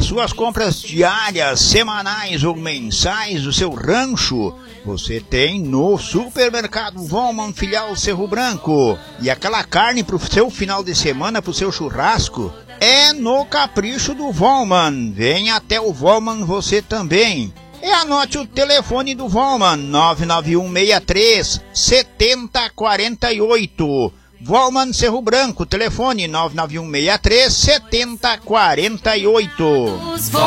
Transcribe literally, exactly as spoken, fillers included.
As suas compras diárias, semanais ou mensais do seu rancho, você tem no Supermercado Vollman, filial Cerro Branco. E aquela carne pro seu final de semana, pro seu churrasco, é no Capricho do Vollman. Venha até o Vollman você também. E anote o telefone do Vollman, nove nove um seis três sete zero quatro oito. Vollman Cerro Branco, telefone nove nove um seis três sete zero quatro oito.